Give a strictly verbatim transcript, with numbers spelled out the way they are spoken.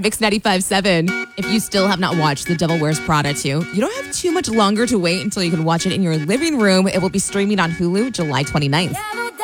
Mix ninety-five point seven. If you still have not watched The Devil Wears Prada two, you don't have too much longer to wait until you can watch it in your living room. It will be streaming on Hulu July twenty-ninth.